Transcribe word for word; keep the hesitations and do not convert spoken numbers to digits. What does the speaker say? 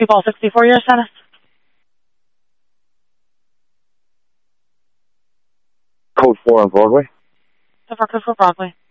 Ball sixty-four, your status? Code four on Broadway. So for code for Broadway.